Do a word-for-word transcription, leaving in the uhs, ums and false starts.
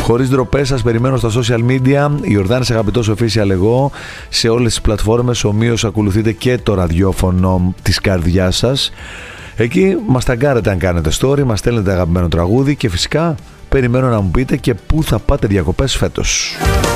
Χωρίς ντροπές, σας περιμένω στα social media. Ιορδάνης Αγαπητός Official εγώ. Σε όλες τις πλατφόρμες. Ομοίως ακολουθείτε και το ραδιόφωνο της καρδιάς σας. Εκεί μας ταγκάρετε αν κάνετε story, μας στέλνετε αγαπημένο τραγούδι και φυσικά περιμένω να μου πείτε και πού θα πάτε διακοπές φέτος.